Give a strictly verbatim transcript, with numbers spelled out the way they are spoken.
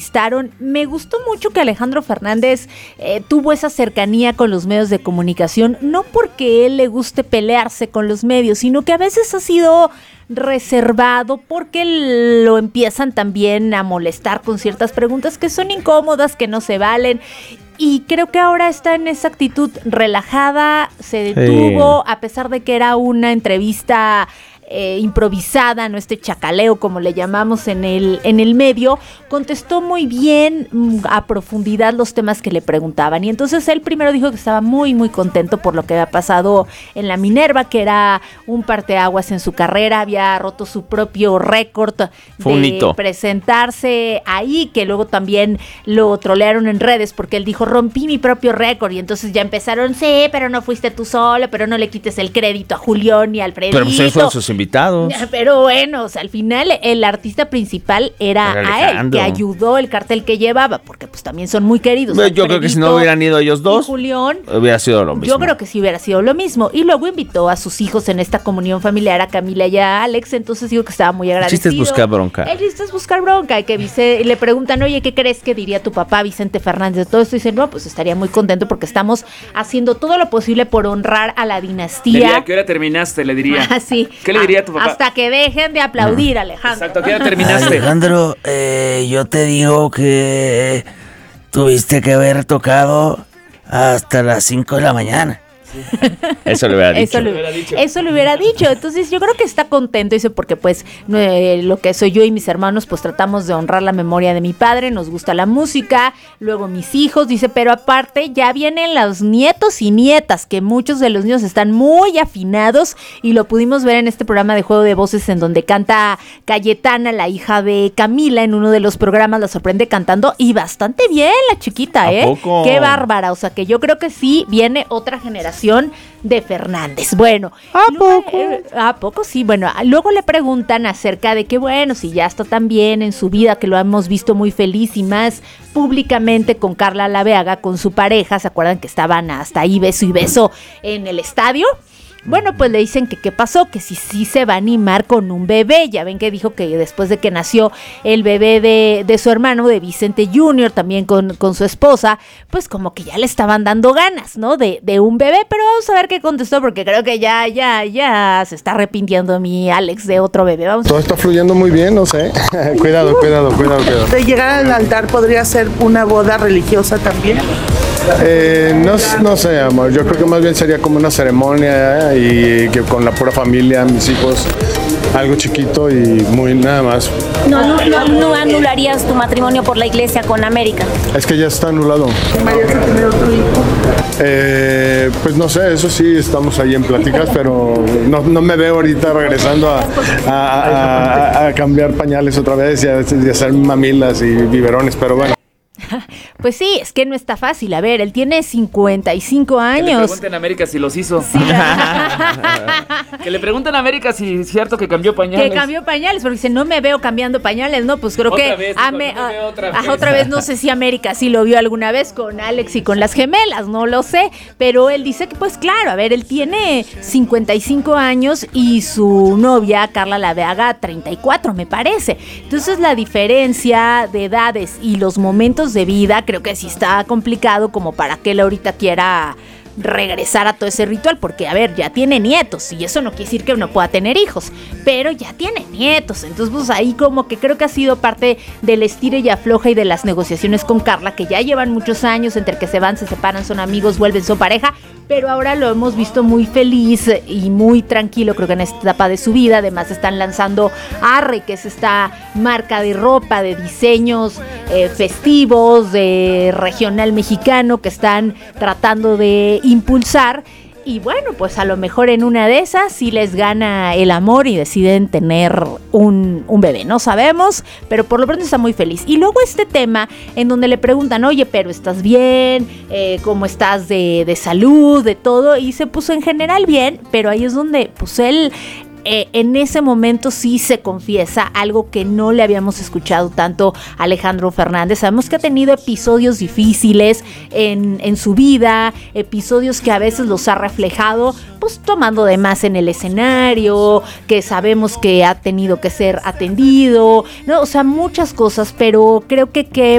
entrevistaron. Me gustó mucho que Alejandro Fernández eh, tuvo esa cercanía con los medios de comunicación, no porque él le guste pelearse con los medios, sino que a veces ha sido reservado porque lo empiezan también a molestar con ciertas preguntas que son incómodas, que no se valen. Y creo que ahora está en esa actitud relajada, se detuvo, sí. A pesar de que era una entrevista eh, improvisada, no este chacaleo como le llamamos en el, en el medio, contestó muy bien, a profundidad los temas que le preguntaban. Y entonces él primero dijo que estaba muy, muy contento por lo que había pasado en la Minerva, que era un parteaguas en su carrera, había roto su propio récord de presentarse ahí, que luego también lo trolearon en redes porque él dijo, rompí mi propio récord, y entonces ya empezaron, sí, pero no fuiste tú solo, pero no le quites el crédito a Julián y a Alfredito. Pero pues esos fueron sus invitados. Pero bueno, o sea, al final el artista principal era, era a él, que ayudó el cartel que llevaba, porque pues también son muy queridos. Yo Alfredito, creo que si no hubieran ido ellos dos, Julián, hubiera sido lo mismo. Yo creo que sí hubiera sido lo mismo. Y luego invitó a sus hijos en esta comunión familiar, a Camila y a Alex, entonces digo que estaba muy agradecido. El chiste es buscar bronca. El chiste es buscar bronca, y que Vice, le preguntan, oye, ¿qué crees que diría tu papá Vicente Fernández de todo esto? Y dicen, no, pues estaría muy contento porque estamos haciendo todo lo posible por honrar a la dinastía. Le diría, ¿a qué hora terminaste? Le diría. Ah, sí. ¿Qué le diría a tu papá? Hasta que dejen de aplaudir, no. Alejandro. Exacto, ¿a qué hora terminaste? Alejandro, eh, yo te digo que tuviste que haber tocado hasta las cinco de la mañana. Eso le hubiera dicho. Eso le hubiera dicho. Eso le hubiera dicho. Entonces yo creo que está contento, dice, porque pues eh, lo que soy yo y mis hermanos pues tratamos de honrar la memoria de mi padre, nos gusta la música, luego mis hijos, dice, pero aparte ya vienen los nietos y nietas, que muchos de los niños están muy afinados, y lo pudimos ver en este programa de Juego de Voces en donde canta Cayetana, la hija de Camila, en uno de los programas la sorprende cantando, y bastante bien la chiquita, ¿eh? ¿A poco? Qué bárbara, o sea que yo creo que sí viene otra generación de Fernández. Bueno, ¿a luego, poco? Eh, ¿a poco? Sí, bueno, luego le preguntan acerca de que, bueno, si ya está tan bien en su vida, que lo hemos visto muy feliz y más públicamente con Carla Laveaga, con su pareja, ¿se acuerdan que estaban hasta ahí beso y beso en el estadio? Bueno, pues le dicen que qué pasó, que si sí se va a animar con un bebé. Ya ven que dijo que después de que nació el bebé de, de su hermano, de Vicente junior, también con, con su esposa, pues como que ya le estaban dando ganas, ¿no? De, de un bebé, pero vamos a ver qué contestó, porque creo que ya, ya, ya se está arrepintiendo mi Alex de otro bebé. Vamos. Todo está fluyendo muy bien, no sé. Cuidado, cuidado, cuidado, cuidado. De llegar al altar podría ser una boda religiosa también. Eh, no, no sé, amor, yo creo que más bien sería como una ceremonia, ¿eh? Y que con la pura familia, mis hijos, algo chiquito y muy nada más. No, no, no, no anularías tu matrimonio por la iglesia con América. Es que ya está anulado. ¿Vayas a tener otro hijo? Eh, pues no sé, eso sí, estamos ahí en pláticas, pero no, no me veo ahorita regresando a, a, a, a cambiar pañales otra vez y a, y a hacer mamilas y biberones, pero bueno. Pues sí, es que no está fácil. A ver, él tiene cincuenta y cinco años. Que le pregunten a América si los hizo. Sí. Que le pregunten a América si es cierto que cambió pañales. Que cambió pañales, porque dice, no me veo cambiando pañales, ¿no? Pues creo otra que... Vez, ame, no veo otra, a, vez. otra vez, no sé si América sí lo vio alguna vez con Alex y con las gemelas, no lo sé. Pero él dice que, pues claro, a ver, él tiene cincuenta y cinco años y su novia, Carla Laveaga, treinta y cuatro, me parece. Entonces la diferencia de edades y los momentos de vida, creo que sí está complicado como para que él ahorita quiera regresar a todo ese ritual, porque a ver, ya tiene nietos y eso no quiere decir que uno pueda tener hijos, pero ya tiene nietos, entonces pues ahí como que creo que ha sido parte del estire y afloja y de las negociaciones con Carla, que ya llevan muchos años entre que se van, se separan, son amigos, vuelven, son pareja, pero ahora lo hemos visto muy feliz y muy tranquilo, creo que en esta etapa de su vida. Además están lanzando Arre, que es esta marca de ropa, de diseños eh, festivos, de regional mexicano, que están tratando de impulsar. Y bueno, pues a lo mejor en una de esas sí les gana el amor y deciden tener un, un bebé, no sabemos, pero por lo pronto está muy feliz. Y luego este tema en donde le preguntan, oye, pero ¿estás bien? Eh, ¿Cómo estás de, de salud? De todo, y se puso en general bien, pero ahí es donde pues él... Eh, en ese momento sí se confiesa algo que no le habíamos escuchado tanto a Alejandro Fernández. Sabemos que ha tenido episodios difíciles en, en su vida, episodios que a veces los ha reflejado pues tomando de más en el escenario, que sabemos que ha tenido que ser atendido, ¿no? O sea, muchas cosas, pero creo que qué